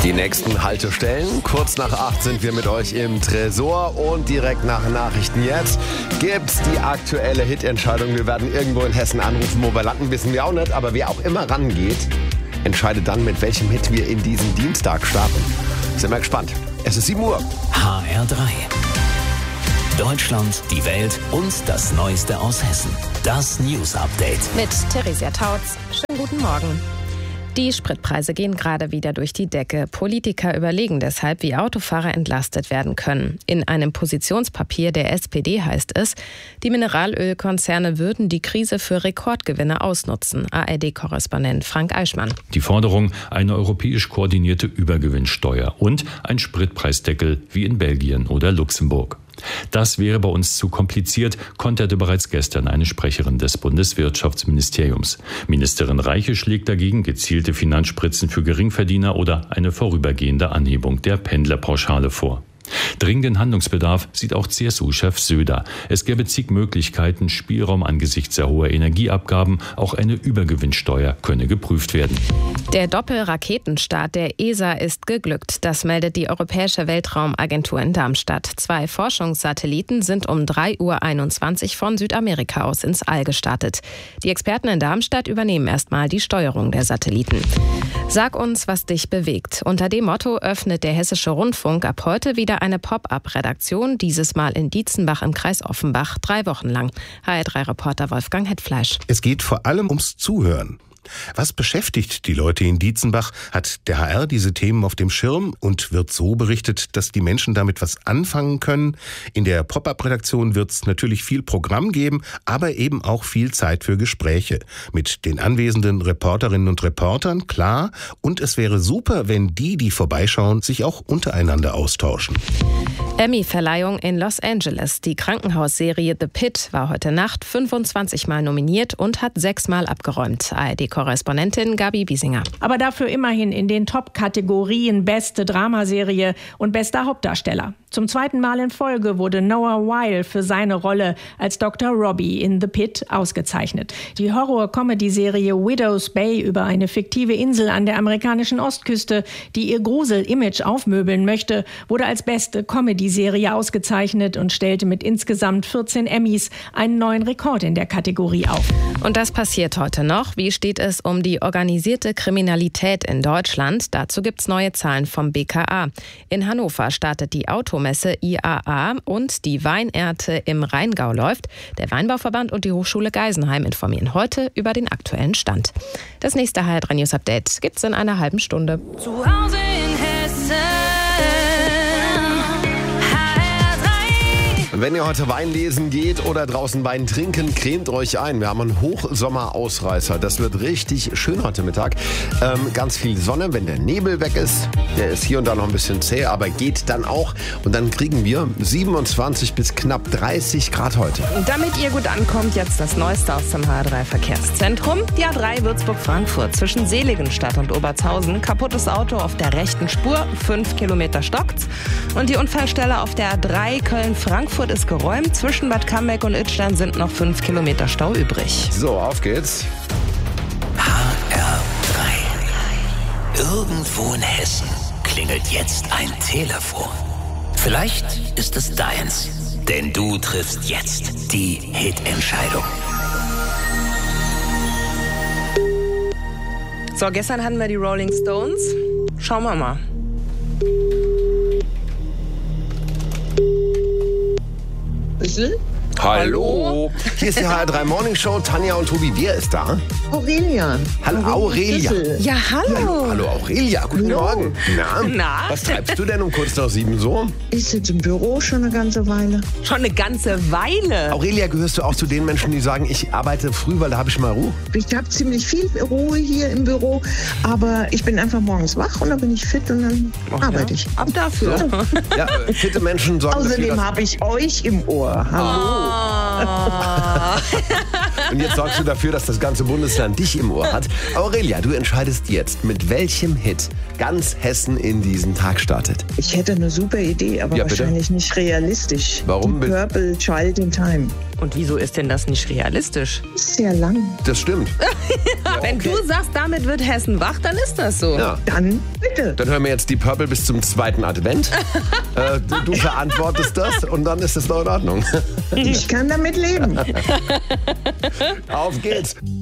Die nächsten Haltestellen. Kurz nach 8 sind wir mit euch im Tresor und direkt nach Nachrichten jetzt gibt's die aktuelle Hitentscheidung. Wir werden irgendwo in Hessen anrufen, wo wir landen, wissen wir auch nicht. Aber wer auch immer rangeht, entscheidet dann, mit welchem Hit wir in diesen Dienstag starten. Sind wir gespannt. Es ist 7 Uhr. HR3. Deutschland, die Welt und das Neueste aus Hessen. Das News Update. Mit Theresia Tautz. Schönen guten Morgen. Die Spritpreise gehen gerade wieder durch die Decke. Politiker überlegen deshalb, wie Autofahrer entlastet werden können. In einem Positionspapier der SPD heißt es, die Mineralölkonzerne würden die Krise für Rekordgewinne ausnutzen. ARD-Korrespondent Frank Eichmann. Die Forderung, eine europäisch koordinierte Übergewinnsteuer und ein Spritpreisdeckel wie in Belgien oder Luxemburg. Das wäre bei uns zu kompliziert, konterte bereits gestern eine Sprecherin des Bundeswirtschaftsministeriums. Ministerin Reiche schlägt dagegen gezielte Finanzspritzen für Geringverdiener oder eine vorübergehende Anhebung der Pendlerpauschale vor. Dringenden Handlungsbedarf sieht auch CSU-Chef Söder. Es gäbe zig Möglichkeiten, Spielraum angesichts der hohen Energieabgaben. Auch eine Übergewinnsteuer könne geprüft werden. Der Doppelraketenstart der ESA ist geglückt. Das meldet die Europäische Weltraumagentur in Darmstadt. 2 Forschungssatelliten sind um 3:21 Uhr von Südamerika aus ins All gestartet. Die Experten in Darmstadt übernehmen erstmal die Steuerung der Satelliten. Sag uns, was dich bewegt. Unter dem Motto öffnet der Hessische Rundfunk ab heute wieder eine Pop-up-Redaktion, dieses Mal in Dietzenbach im Kreis Offenbach, 3 Wochen lang. HR3-Reporter Wolfgang Hetfleisch. Es geht vor allem ums Zuhören. Was beschäftigt die Leute in Dietzenbach? Hat der HR diese Themen auf dem Schirm und wird so berichtet, dass die Menschen damit was anfangen können? In der Pop-up-Redaktion wird es natürlich viel Programm geben, aber eben auch viel Zeit für Gespräche. Mit den anwesenden Reporterinnen und Reportern, klar. Und es wäre super, wenn die vorbeischauen, sich auch untereinander austauschen. Emmy-Verleihung in Los Angeles. Die Krankenhausserie The Pit war heute Nacht 25 Mal nominiert und hat 6 Mal abgeräumt. ARD-Korrespondentin Gabi Biesinger. Aber dafür immerhin in den Top-Kategorien Beste Dramaserie und Bester Hauptdarsteller. Zum 2. Mal in Folge wurde Noah Wyle für seine Rolle als Dr. Robbie in The Pit ausgezeichnet. Die Horror-Comedy-Serie Widow's Bay über eine fiktive Insel an der amerikanischen Ostküste, die ihr Grusel-Image aufmöbeln möchte, wurde als beste Comedy-Serie ausgezeichnet und stellte mit insgesamt 14 Emmys einen neuen Rekord in der Kategorie auf. Und das passiert heute noch. Wie steht es um die organisierte Kriminalität in Deutschland? Dazu gibt's neue Zahlen vom BKA. In Hannover startet die Automesse IAA und die Weinernte im Rheingau läuft. Der Weinbauverband und die Hochschule Geisenheim informieren heute über den aktuellen Stand. Das nächste HR3 News Update gibt's in einer halben Stunde. Zu Hause in Hessen. Wenn ihr heute Wein lesen geht oder draußen Wein trinken, cremt euch ein. Wir haben einen Hochsommerausreißer. Das wird richtig schön heute Mittag. Ganz viel Sonne, wenn der Nebel weg ist. Der ist hier und da noch ein bisschen zäh, aber geht dann auch. Und dann kriegen wir 27 bis knapp 30 Grad heute. Damit ihr gut ankommt, jetzt das Neueste aus dem HR3 Verkehrszentrum. Die A3 Würzburg-Frankfurt zwischen Seligenstadt und Obertshausen. Kaputtes Auto auf der rechten Spur, 5 Kilometer stockt's. Und die Unfallstelle auf der A3 Köln-Frankfurt ist geräumt. Zwischen Bad Cambeck und Idstein sind noch 5 Kilometer Stau übrig. So, auf geht's. HR3. Irgendwo in Hessen klingelt jetzt ein Telefon. Vielleicht ist es deins, denn du triffst jetzt die Hitentscheidung. So, gestern hatten wir die Rolling Stones. Schauen wir mal. Hallo. Hier ist die HR3 Morning Show. Tanja und Tobi, wer ist da? Aurelia. Hallo Aurelia. Ja, hallo. Hallo Aurelia, guten Morgen. Na? Was treibst du denn um kurz nach 7 so? Ich sitze im Büro schon eine ganze Weile. Schon eine ganze Weile. Aurelia, gehörst du auch zu den Menschen, die sagen, ich arbeite früh, weil da habe ich mal Ruhe? Ich habe ziemlich viel Ruhe hier im Büro, aber ich bin einfach morgens wach und dann bin ich fit und dann arbeite ich. Ab dafür. So. Ja, fitte Menschen sorgen dafür, Außerdem habe ich euch im Ohr. Hallo. Und jetzt sorgst du dafür, dass das ganze Bundesland dich im Ohr hat. Aurelia, du entscheidest jetzt, mit welchem Hit ganz Hessen in diesen Tag startet. Ich hätte eine super Idee, aber Ja, bitte? wahrscheinlich nicht realistisch. Warum? Die Purple Child in Time. Und wieso ist denn das nicht realistisch? Ist sehr lang. Das stimmt. Wenn du sagst, damit wird Hessen wach, dann ist das so. Ja. Dann bitte. Dann hören wir jetzt die Purple bis zum 2. Advent. Du verantwortest das und dann ist es noch in Ordnung. Ich kann damit leben. Auf geht's.